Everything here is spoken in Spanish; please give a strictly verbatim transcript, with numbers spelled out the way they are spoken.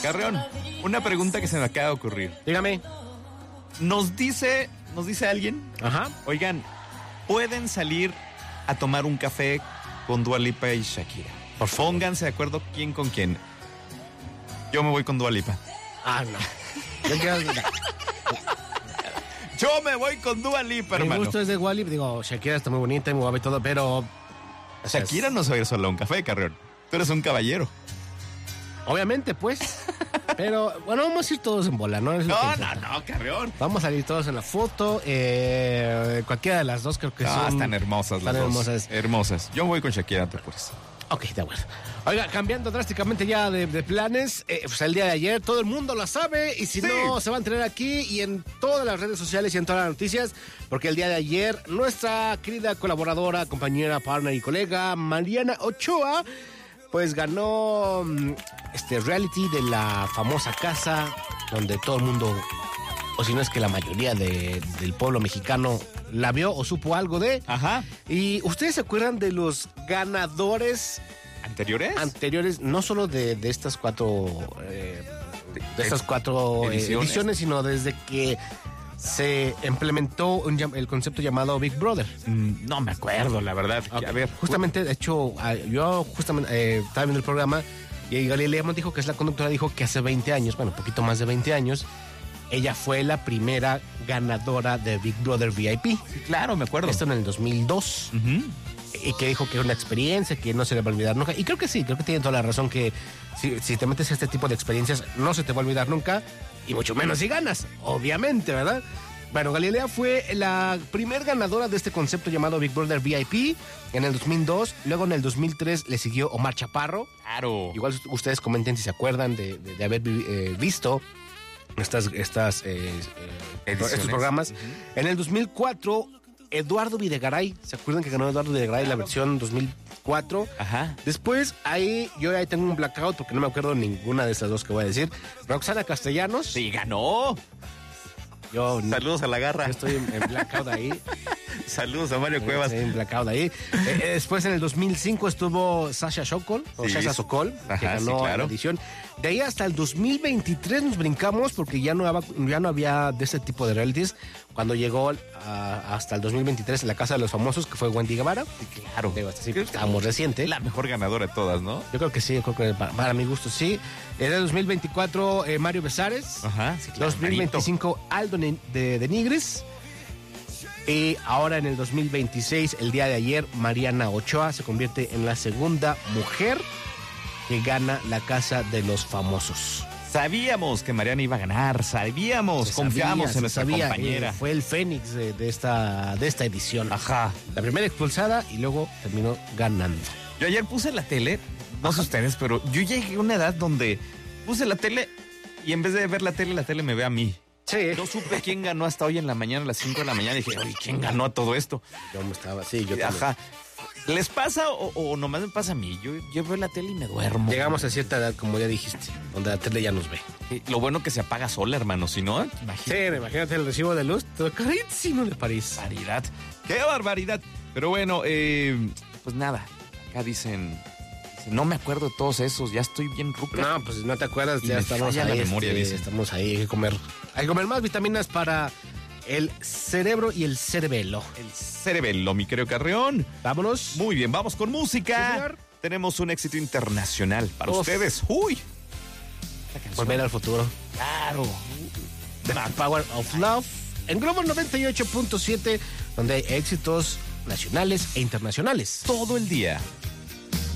Carreón, una pregunta que se me acaba de ocurrir. Dígame. Nos dice, nos dice alguien, Ajá. oigan, ¿pueden salir a tomar un café con Dua Lipa y Shakira? Por favor, pónganse de acuerdo quién con quién. Yo me voy con Dua Lipa. Ah, no. Yo, quiero, Yo me voy con Dua Lipa, mi hermano. gusto es de Wally. Digo, Shakira está muy bonita y muy guapa y todo, pero... o sea, Shakira no se va a ir solo a un café, Carreón. Tú eres un caballero. obviamente, pues. Pero, bueno, vamos a ir todos en bola, ¿no? Es lo No, que no, importa. no, Carreón. Vamos a salir todos en la foto. Eh, cualquiera de las dos creo que No, son... están hermosas las están dos. hermosas. Hermosas. Yo me voy con Shakira, te apures. Ok, de acuerdo. Oiga, cambiando drásticamente ya de, de planes, eh, pues el día de ayer todo el mundo lo sabe y si Sí. no, se va a enterar aquí y en todas las redes sociales y en todas las noticias, porque el día de ayer nuestra querida colaboradora, compañera, partner y colega, Mariana Ochoa, pues ganó mm, este reality de la famosa casa donde todo el mundo, o si no es que la mayoría de, del pueblo mexicano la vio o supo algo de. Ajá. Y ustedes se acuerdan de los ganadores ¿Anteriores? anteriores, no solo de, de estas cuatro eh, de estas cuatro eh, ediciones. ediciones, sino desde que se implementó un llam- el concepto llamado Big Brother. Mm, no me acuerdo, la verdad. Ok. A ver, Justamente, de hecho, ah, yo justamente eh, estaba viendo el programa y Galilea nos dijo, que es la conductora, dijo que hace veinte años, bueno, un poquito más de veinte años, ella fue la primera ganadora de Big Brother V I P. claro, me acuerdo. Esto en el dos mil dos. Ujú. Y que dijo que era una experiencia que no se le va a olvidar nunca. Y creo que sí, creo que tiene toda la razón que si, si te metes a este tipo de experiencias no se te va a olvidar nunca, y mucho menos si ganas, obviamente, ¿verdad? Bueno, Galilea fue la primer ganadora de este concepto llamado Big Brother V I P en el dos mil dos. Luego en el dos mil tres le siguió Omar Chaparro. Claro. Igual ustedes comenten si se acuerdan de, de- de haber vi- eh, visto estas, estas, eh, eh, Ediciones. estos programas. Ujú. En el dos mil cuatro, Eduardo Videgaray. ¿Se acuerdan que ganó Eduardo Videgaray la versión dos mil cuatro? Ajá. Después, ahí yo ahí tengo un blackout porque no me acuerdo ninguna de estas dos que voy a decir. Roxana Castellanos. Sí, ganó. Yo, Saludos a la garra. yo estoy en, en blackout ahí. Saludos a Mario Cuevas. Estoy en blackout ahí. Eh, eh, después, en el dos mil cinco, estuvo Sasha Sokol, o Sí, Sasha sí. Sokol, que Ajá, sí, ganó claro. la edición. De ahí hasta el dos mil veintitrés nos brincamos porque ya no, había, ya no había de ese tipo de realities. Cuando llegó a- hasta el dos mil veintitrés en la Casa de los Famosos, que fue Wendy Guevara. Claro. Digo, hasta sí, estábamos reciente. La mejor ganadora de todas, ¿no? Yo creo que sí, yo creo que para, para mi gusto sí. En el dos mil veinticuatro, eh, Mario Besares. Ajá, sí, claro. dos mil veinticinco, Aldo Ne- de, de Nigris. Y ahora en el dos mil veintiséis, el día de ayer, Mariana Ochoa se convierte en la segunda mujer que gana la Casa de los Famosos. Sabíamos que Mariana iba a ganar, sabíamos, Se confiamos sabía, en se nuestra sabía, compañera. eh, fue el Fénix de, de esta, de esta edición. Ajá. La primera expulsada y luego terminó ganando. Yo ayer puse la tele, no sé ustedes, pero yo llegué a una edad donde puse la tele y en vez de ver la tele, la tele me ve a mí. Sí. No supe quién ganó hasta hoy en la mañana, a las cinco de la mañana. Dije, oye, ¿quién ganó a todo esto? Yo me estaba, sí, yo también. Ajá. ¿Les pasa o, o nomás me pasa a mí? Yo, yo veo la tele y me duermo. Llegamos a cierta edad, como ya dijiste, donde la tele ya nos ve. Eh, Lo bueno que se apaga sola, hermano. Si no, Sí, imagínate. imagínate el recibo de luz, todo carísimo de París. Barbaridad. ¡Qué barbaridad! Pero bueno, eh, pues nada. Acá dicen, dicen, no me acuerdo de todos esos. Ya estoy bien ruca. No, pues si no te acuerdas, Y ya me estamos falla ahí. la memoria, este, dice. estamos ahí, hay que comer. Hay que comer más vitaminas para el cerebro y el cerebelo. El cerebelo, mi querido Carreón. Vámonos. Muy bien, vamos con música. Sí, señor. Tenemos un éxito internacional para Uf. ustedes. ¡Uy! Esta canción. Volver al futuro. Claro. The Power of Love. En Globo noventa y ocho punto siete, donde hay éxitos nacionales e internacionales. Todo el día.